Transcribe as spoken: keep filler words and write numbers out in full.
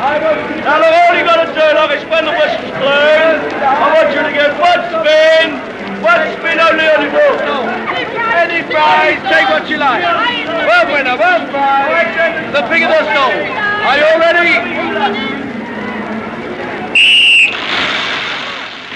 Now look, all you got to do, like it's when the whistle's blown, I want you to get one spin, one spin only on the ball. Any prize, take what you like. One winner, one prize, the bigger the soul. Are you all ready?